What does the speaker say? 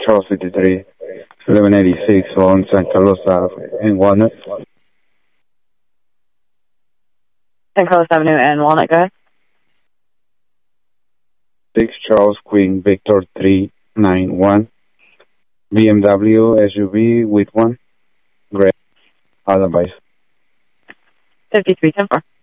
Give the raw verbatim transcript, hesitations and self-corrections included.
Charles fifty-three, eleven eighty-six on San Carlos Ave and Walnut. San Carlos Avenue and Walnut, go ahead. six Charles Queen Victor three nine one. B M W S U V with one. Gray. Otherwise. fifty-three ten four.